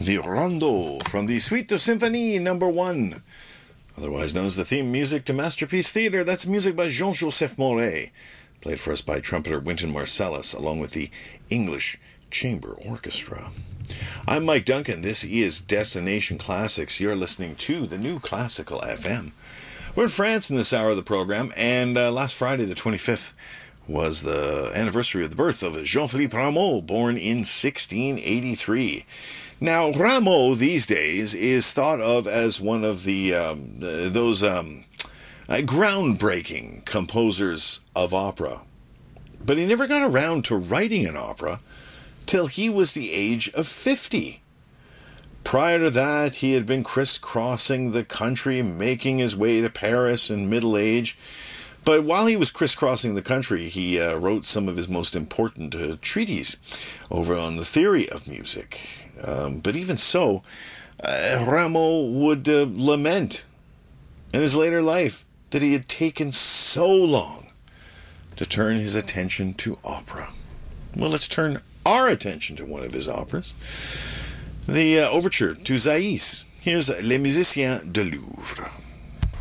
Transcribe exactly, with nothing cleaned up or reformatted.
the Rondo from the Suite of Symphonie number one, otherwise known as the theme music to Masterpiece Theatre. That's music by Jean-Joseph Moret, played for us by trumpeter Wynton Marsalis, along with the English Chamber Orchestra. I'm Mike Duncan. This is Destination Classics. You're listening to the New Classical F M. We're in France in this hour of the program, and uh, last Friday, the twenty-fifth, was the anniversary of the birth of Jean-Philippe Rameau, born in sixteen eighty-three. Now, Rameau these days is thought of as one of the um, those um, uh, groundbreaking composers of opera. But he never got around to writing an opera till he was the age of fifty. Prior to that, he had been crisscrossing the country, making his way to Paris in middle age. But while he was crisscrossing the country, he uh, wrote some of his most important uh, treatises over on the theory of music. Um, but even so, uh, Rameau would uh, lament in his later life that he had taken so long to turn his attention to opera. Well, let's turn our attention to one of his operas, the uh, overture to Zaïs. Here's Les Musiciens de Louvre.